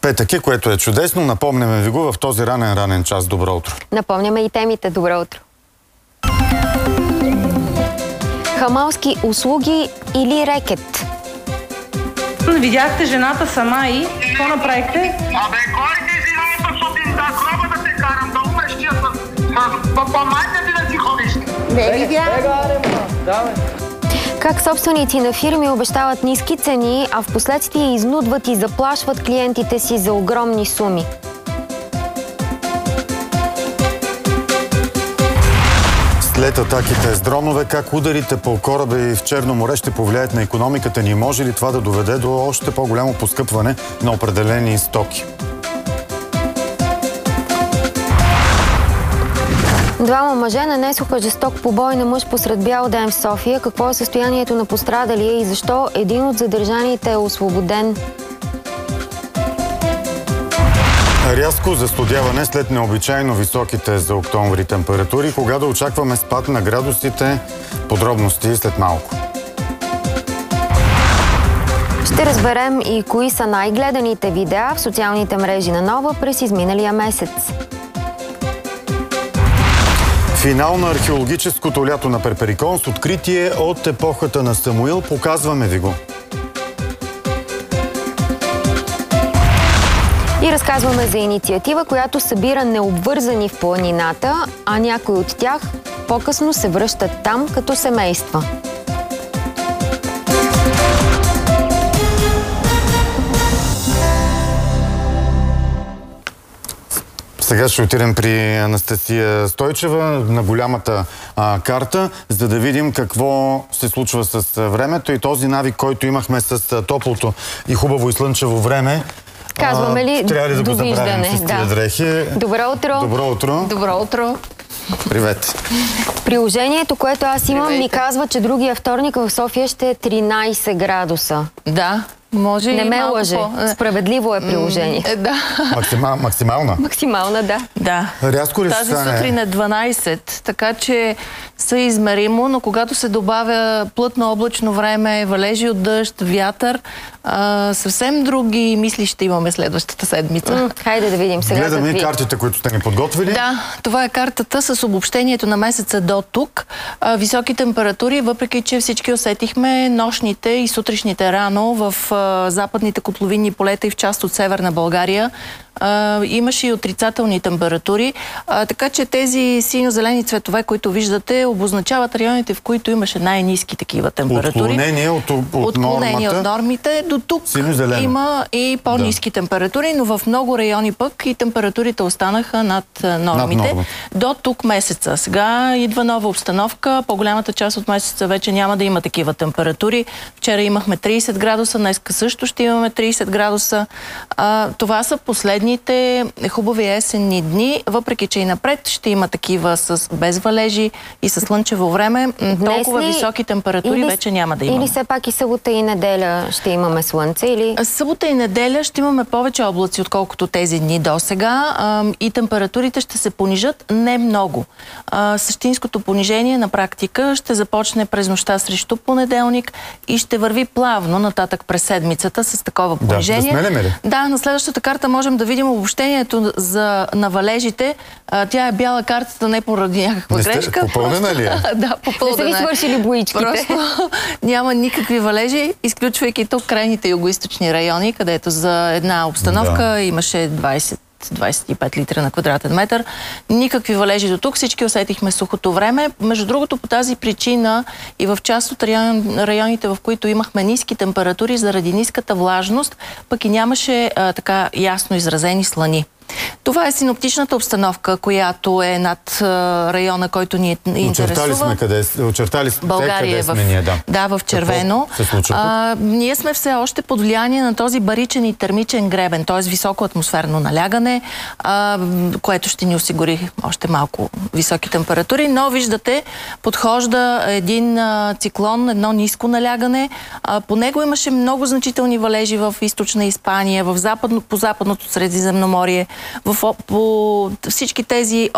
Петък е, което е чудесно. Напомняме ви го в този ранен час. Добро утро. Напомняме и темите. Добро утро. Хамалски услуги или рекет? Видяхте жената сама и какво направихте? Абе, кой ти си работа сутрин да гроба да те карам, да умеш тия с помайте ти да си ходиш? Не видях. Давай. Как собственици на фирми обещават ниски цени, а в последствие изнудват и заплашват клиентите си за огромни суми? След атаките с дронове, как ударите по кораби в Черно море ще повлияят на икономиката ни? Може ли това да доведе до още по-голямо поскъпване на определени стоки? Двама мъже нанесоха жесток побой на мъж посред бял ден в София. Какво е състоянието на пострадалия и защо един от задържаните е освободен? Рязко застудяване след необичайно високите за октомври температури. Кога да очакваме спад на градусите? Подробности след малко. Ще разберем и кои са най-гледаните видеа в социалните мрежи на Нова през изминалия месец. Финал на археологическото лято на Перперикон с откритие от епохата на Самуил. Показваме ви го. И разказваме за инициатива, която събира необвързани в планината, а някои от тях по-късно се връщат там като семейства. Сега ще отидем при Анастасия Стойчева на голямата карта, за да видим какво се случва с времето и този навик, който имахме с топлото и хубаво и слънчево време. Казваме ли трябва ли да го забравим с тия дрехи? Добро утро! Добро утро! Добро утро! Привет! Приложението, което аз имам, ми казва, че другия вторник в София ще е 13 градуса. Да, може не и ме малко лъже. Справедливо е приложение. Да. Максимална? Максимална, да. Да. Рязко ли Тази сутрин е 12, така че съизмеримо, но когато се добавя плътно облачно време, валежи от дъжд, вятър, съвсем други мисли ще имаме следващата седмица. Хайде да видим сега. Гледаме и картите, които сте ни подготвили. Да, това е картата с обобщението на месеца до тук. Високи температури, въпреки че всички усетихме нощните и сутрешните рано в западните котловинни полета и в част от Северна България. Имаше и отрицателни температури, така че тези синьо-зелени цветове, които виждате, обозначават районите, в които имаше най-ниски такива температури. Отклонение от нормите. До тук има и по-ниски температури, но в много райони пък и температурите останаха над нормите. До тук месеца. Сега идва нова обстановка. По-голямата част от месеца вече няма да има такива температури. Вчера имахме 30 градуса, днеска също ще имаме 30 градуса. Това са последните хубави есенни дни, въпреки че и напред ще има такива без валежи и с слънчево време. Толкова високи температури вече няма да имаме. Или все пак и събота и неделя ще имаме слънце? Или... Събота и неделя ще имаме повече облаци, отколкото тези дни до сега. И температурите ще се понижат не много. Същинското понижение на практика ще започне през нощта срещу понеделник и ще върви плавно нататък през седмицата с такова понижение. Да сменяме ли? Да, на следващата карта можем да видим обобщението на валежите. Тя е бяла картата не поради някаква грешка. Попълнена ли е? Да, попълнена. Не са ви свършили боичките. Просто няма никакви валежи, изключвайки тук крайните югоизточни райони, където за една обстановка имаше 25 литра на квадратен метър. Никакви валежи до тук. Всички усетихме сухото време. Между другото, по тази причина и в част от районите, в които имахме ниски температури, заради ниската влажност, пък и нямаше така ясно изразени слани. Това е синоптичната обстановка, която е над района, който ни интересува. Очертали сме България къде сме ние, да. Да, в червено. Ние сме все още под влияние на този баричен и термичен гребен, т.е. високо атмосферно налягане, което ще ни осигури още малко високи температури, но виждате, подхожда един циклон, едно ниско налягане. По него имаше много значителни валежи в източна Испания, по западното Средиземноморие, по всички тези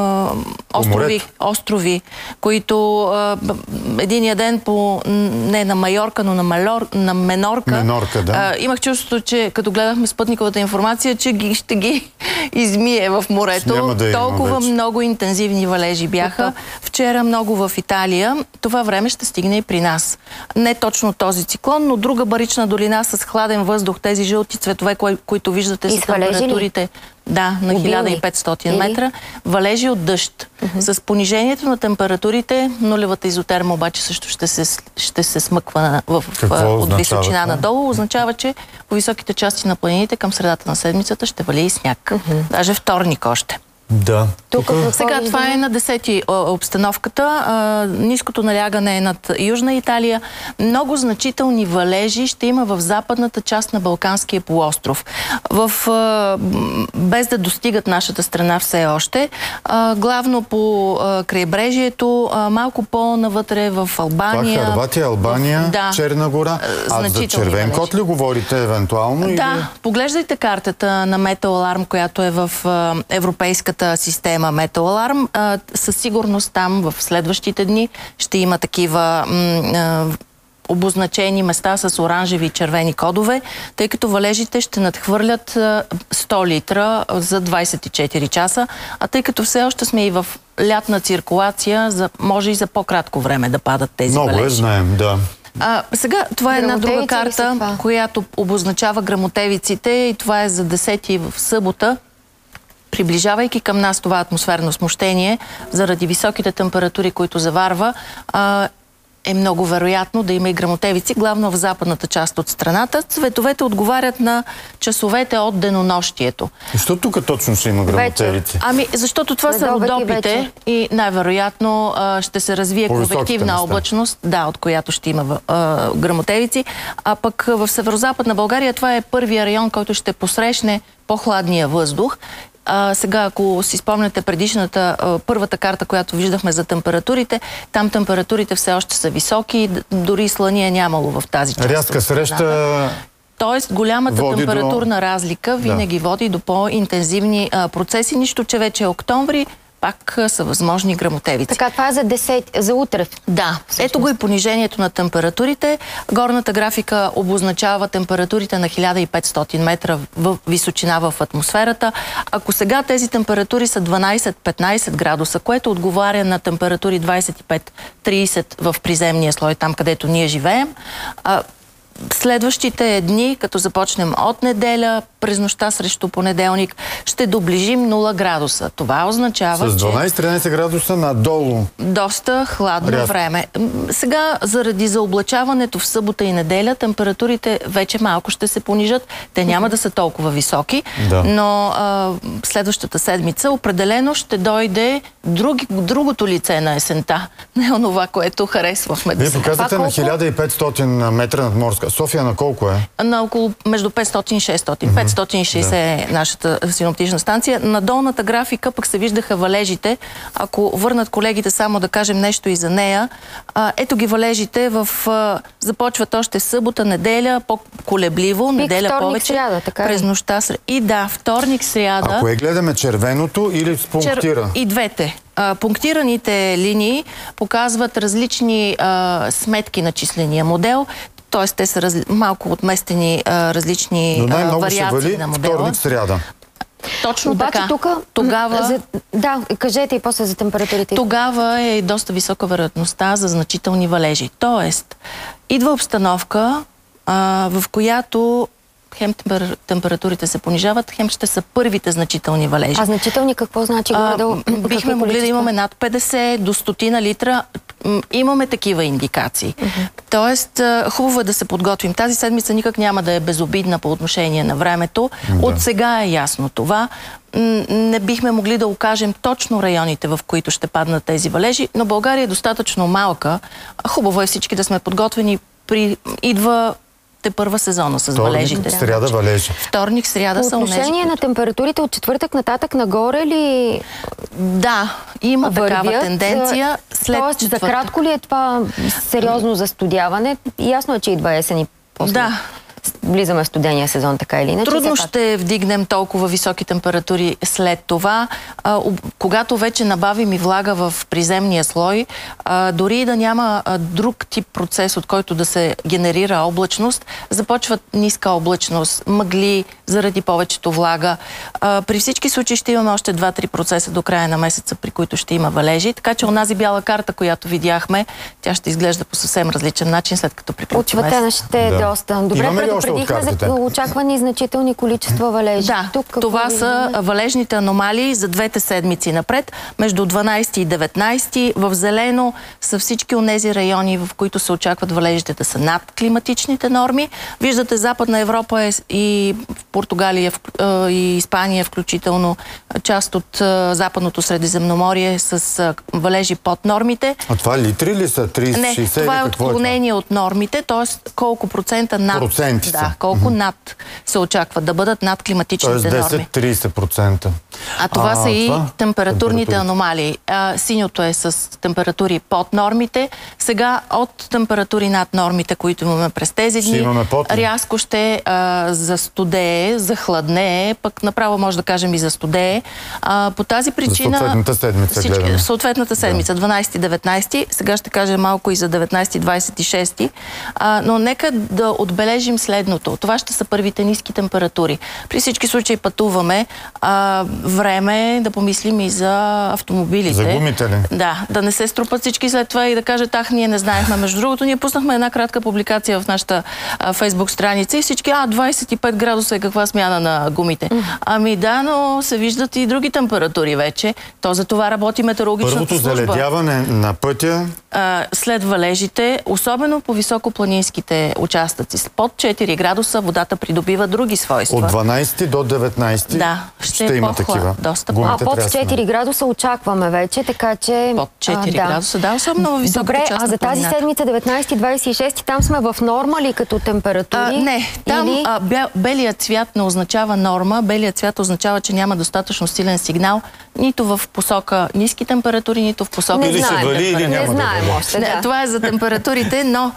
острови, които единия ден не на Майорка, но на Менорка, да. Имах чувството, че като гледахме спътниковата информация, че ще ги измие в морето. Толкова много интензивни валежи бяха. Вчера много в Италия. Това време ще стигне и при нас. Не точно този циклон, но друга барична долина с хладен въздух. Тези жълти цветове, които виждате с температурите. Да, на 1500 метра. Валежи от дъжд. С понижението на температурите, нулевата изотерма обаче също ще се смъква от височина надолу. Означава, че по високите части на планините към средата на седмицата ще вали и сняг. Даже вторник още. Да. Сега това е на 10-ти обстановката. Ниското налягане е над Южна Италия. Много значителни валежи ще има в западната част на Балканския полуостров. Без да достигат нашата страна все още. Главно по крайбрежието, малко по-навътре в Албания. Хърватия, Албания, Черна гора. За червен код ли говорите евентуално? Да, поглеждайте картата на Метеоаларм, която е в европейската система Метеоаларм. Със сигурност там в следващите дни ще има такива обозначени места с оранжеви и червени кодове, тъй като валежите ще надхвърлят 100 литра за 24 часа, а тъй като все още сме и в лятна циркулация, може и за по-кратко време да падат тези валежи. Много знаем, да. Сега, това е една друга карта, която обозначава гръмотевиците, и това е за 10-ти в събота. Приближавайки към нас това атмосферно смущение, заради високите температури, които заварва, е много вероятно да има и гръмотевици, главно в западната част от страната. Цветовете отговарят на часовете от денонощието. Защо тук точно ще има гръмотевици? Защото това са родопите и най-вероятно ще се развие конвективна облачност, от която ще има гръмотевици. А пък в северозападна България това е първия район, който ще посрещне по-хладния въздух. Сега, ако си спомняте първата карта, която виждахме за температурите, там температурите все още са високи, дори слъния нямало в тази част. Рязка среща. Тоест, голямата температурна разлика винаги води до по-интензивни процеси, нищо, че вече е октомври, пак са възможни гръмотевици. Така, това е за утре. Да. Ето го и понижението на температурите. Горната графика обозначава температурите на 1500 метра в височина в атмосферата. Ако сега тези температури са 12-15 градуса, което отговаря на температури 25-30 в приземния слой, там където ние живеем, следващите дни, като започнем от неделя, през нощта срещу понеделник, ще доближим 0 градуса. Това означава, с 12-13 градуса надолу. Доста хладно време. Сега, заради заоблачаването в събота и неделя, температурите вече малко ще се понижат. Те няма да са толкова високи, но следващата седмица определено ще дойде другото лице на есента. Не онова, което харесвахме да се. Вие показвате на 1500 метра над морска. София на колко е? На около между 500 и 600. 560 е нашата синоптична станция. На долната графика пък се виждаха валежите. Ако върнат колегите само да кажем нещо и за нея, ето ги валежите започват още събота, неделя, по-колебливо, неделя повече, сряда, през нощта. И вторник, сряда. Ако гледаме червеното или с пунктира? И двете. Пунктираните линии показват различни сметки на числения модел. Т.е. те са малко отместени различни вариации на модела. Вторник, сряда. Точно така. Тогава... кажете и после за температурите. Тогава е доста висока вероятността за значителни валежи. Тоест, идва обстановка, в която хем температурите се понижават, хем ще са първите значителни валежи. А значителни какво значи? Бихме могли да имаме над 50 до 100 литра. Имаме такива индикации. Тоест, хубаво е да се подготвим. Тази седмица никак няма да е безобидна по отношение на времето. От сега е ясно това. Не бихме могли да окажем точно районите, в които ще паднат тези валежи, но България е достатъчно малка. Хубаво е всички да сме подготвени. Идва първа сезона с валежите. Сряда валежи. Вторник, сряда са онези. По отношение на температурите от четвъртък нататък нагоре ли? Да, има такава тенденция. Тоест, за кратко ли е това сериозно застудяване? Ясно е, че идва есен и после. Да. влизаме в студения сезон, така или иначе. Трудно ще вдигнем толкова високи температури след това. Когато вече набавим и влага в приземния слой, дори да няма друг тип процес, от който да се генерира облачност, започва ниска облачност, мъгли заради повечето влага. При всички случаи ще имаме още 2-3 процеса до края на месеца, при които ще има валежи. Така че онази бяла карта, която видяхме, тя ще изглежда по съвсем различен начин, след като приключи месец. Отчетена ще е доста. Добре, предупредихме за очаквани значителни количества валежи. Да, това са валежните аномалии за 2 седмици напред, между 12 и 19. В зелено са всички онези райони, в които се очакват валежите да са над климатичните норми. Виждате, Западна Европа и Португалия и Испания, включително част от Западното Средиземноморие с валежи под нормите. А това литри ли са? 30-60? Не, това е отклонение от нормите, т.е. колко процента над. Проценти са. Колко над се очаква да бъдат над климатичните норми. 10-30%. А това са и температурните аномалии. Синьото е с температури под нормите. Сега от температури над нормите, които имаме през тези дни, рязко ще застудее, захладнее, пък направо може да кажем и застудее. По тази причина... За съответната седмица гледаме. Съответната седмица, 12-19. Сега ще кажем малко и за 19-26. Но нека да отбележим следното. Това ще са първите ниски температури. При всички случаи пътуваме. Време е да помислим и за автомобилите. За гумите ли? Да не се струпат всички след това и да кажат, ние не знаехме. Между другото, ние пуснахме една кратка публикация в нашата Фейсбук страница и всички, 25 градуса е каква смяна на гумите. Но се виждат и други температури вече. То за това работи метеорологичната служба. Първото заледяване на пътя? След валежите, особено по високопланинските участъци. Под 4 градуса водата придобива други свойства. От 12 до 19 ще има такива. Доста под 4 градуса очакваме вече, така че... Под 4 градуса, особено в високата част на планината. Добре, за тази седмица 19-26 там сме в норма ли като температури? Не, там белият цвят не означава норма. Белият цвят означава, че няма достатъчно силен сигнал нито в посока ниски температури, нито в посока... Или се вали, или няма да вали. Това е за температурите, но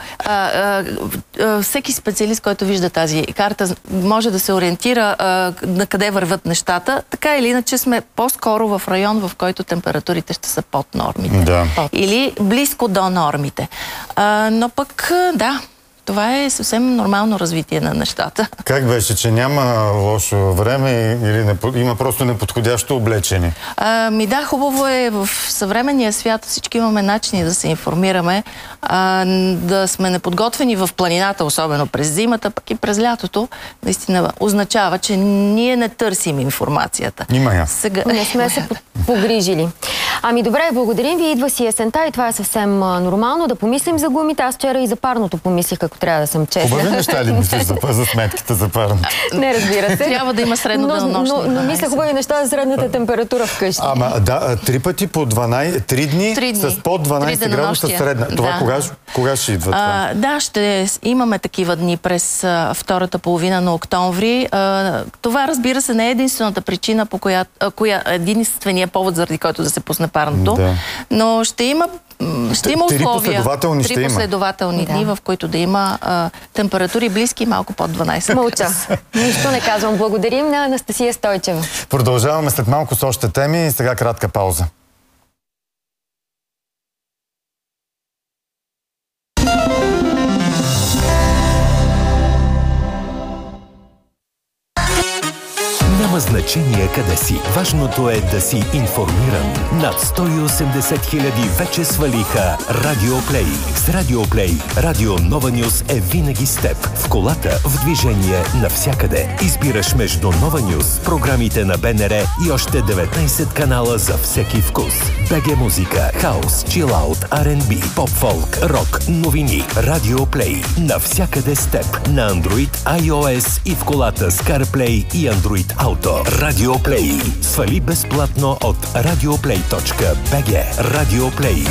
всеки специалист, който вижда тази карта, може да се ориентира на къде върват нещата. Така или иначе сме по-скоро в район, в който температурите ще са под нормите. Или близко до нормите. Но пък, това е съвсем нормално развитие на нещата. Как беше, че няма лошо време или има просто неподходящо облечение? Хубаво е в съвременния свят. Всички имаме начини да се информираме, да сме неподготвени в планината, особено през зимата, пък и през лятото. Наистина означава, че ние не търсим информацията. Не сме се погрижили. Добре, благодарим ви. Идва си есента и това е съвсем нормално. Да помислим за гумите. Аз вчера и за парното помислих, ако трябва да съм честна. Хубави неща ли мислиш за сметките за парното? Не, разбира се. Трябва да има средно денонощно. Но мисля хубави неща за средната температура вкъщи. 3 пъти по 3 дни с под 12 градуса средна. Това кога ще идва това? Ще имаме такива дни през втората половина на октомври. Това, разбира се, не е единствената причина, по единствения повод, заради който да се пусне парното. Но ще има условия. 3 последователни дни, в които да има температури близки малко под 12. Мълча. Нищо не казвам. Благодарим на Анастасия Стойчева. Продължаваме след малко с още теми и сега кратка пауза. Няма значение къде си. Важното е да си информиран. Над 180 хиляди вече свалиха Радио Плей. С Радио Плей Радио Нова Нюс е винаги с теб. В колата, в движение, навсякъде. Избираш между Нова Нюс, програмите на БНР и още 19 канала за всеки вкус. БГ музика, хаус, чилаут, R&B, поп-фолк, рок, новини. Радио Плей. Навсякъде с теб. На Android, iOS и в колата с CarPlay и Android Auto. Радио Плей. Свали безплатно от radioplay.bg. Радио Плей.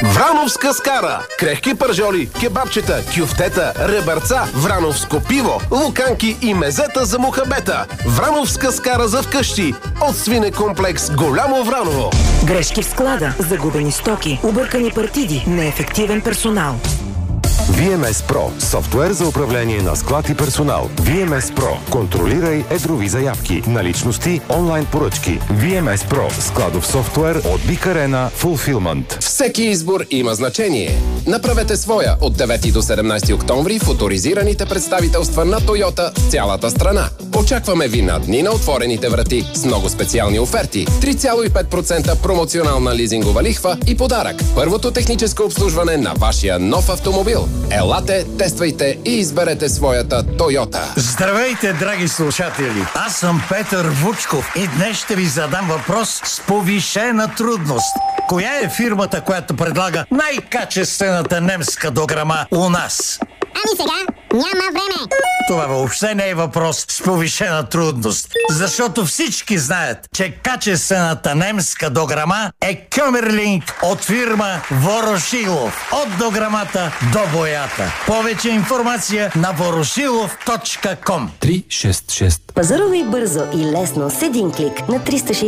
Врановска скара. Крехки пържоли, кебабчета, кюфтета, ребърца, врановско пиво, луканки и мезета за мухабета. Врановска скара за вкъщи. От свинекомплекс Голямо Враново. Грешки в склада, загубени стоки, объркани партиди, неефективен персонал. VMS Pro – софтуер за управление на склад и персонал. VMS Pro – контролирай едрови заявки, наличности, онлайн поръчки. VMS Pro – складов софтуер от Big Arena Fulfillment. Всеки избор има значение. Направете своя от 9 до 17 октомври в оторизираните представителства на Тойота в цялата страна. Очакваме ви на дни на отворените врати с много специални оферти, 3,5% промоционална лизингова лихва и подарък. Първото техническо обслужване на вашия нов автомобил. Елате, тествайте и изберете своята Тойота. Здравейте, драги слушатели! Аз съм Петър Вучков и днес ще ви задам въпрос с повишена трудност. Коя е фирмата, която предлага най-качествената немска дограма у нас? Ами сега няма време. Това въобще не е въпрос с повишена трудност, защото всички знаят, че качествената немска дограма е Къмерлинг от фирма Ворошилов. От дограмата до боята. Повече информация на ворошилов.com. 366. Пазарувай бързо и лесно с един клик на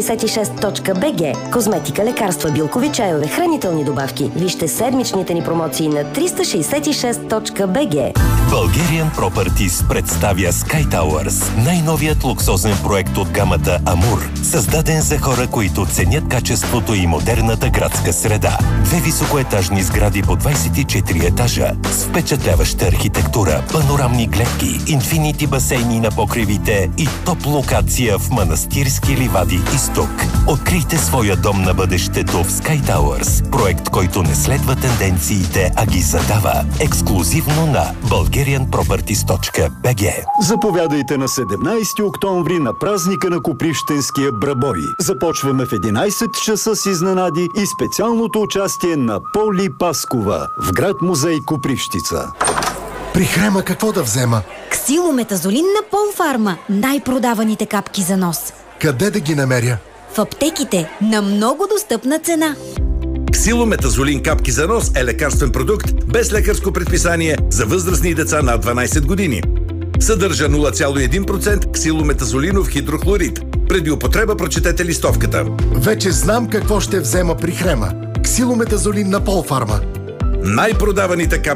366.bg. Козметика, лекарства, билкови чайове, хранителни добавки. Вижте седмичните ни промоции на 366.bg. Bulgarian Properties представя Sky Towers, най-новият луксозен проект от гамата Амур, създаден за хора, които ценят качеството и модерната градска среда. 2 високоетажни сгради по 24 етажа с впечатляваща архитектура, панорамни гледки, инфинити басейни на покривите и топ локация в Манастирски ливади изток. Открийте своя дом на бъдещето в Sky Towers, проект, който не следва тенденциите, а ги задава. Ексклюзивно на bulgarianproperties.bg. Заповядайте на 17 октомври на празника на Копривщенския брабой. Започваме в 11 часа с изненади и специалното участие на Поли Паскова в град музей Копривщица. При Хрема какво да взема? Ксилометазолин на Полфарма. Най-продаваните капки за нос. Къде да ги намеря? В аптеките на много достъпна цена. Ксилометазолин капки за нос е лекарствен продукт без лекарско предписание за възрастни деца над 12 години. Съдържа 0,1% ксилометазолинов хидрохлорид. Преди употреба прочетете листовката. Вече знам какво ще взема при Хрема. Ксилометазолин на Полфарма. Най-продаваните капки